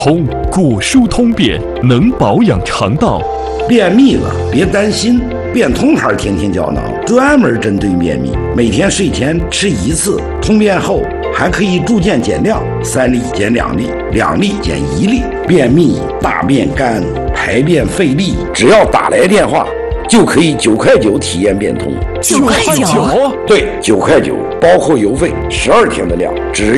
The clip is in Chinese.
通果蔬通便，能保养肠道。 便秘了别担心，便通牌天天胶囊专门针对便秘，每天睡前吃1次，通便后还可以逐渐减量，3粒减2粒，2粒减1粒。便秘、大便干、排便费力，只要打来电话，就可以9块9体验变通。 9块9？ 对，9块9，包括邮费，12天的量，只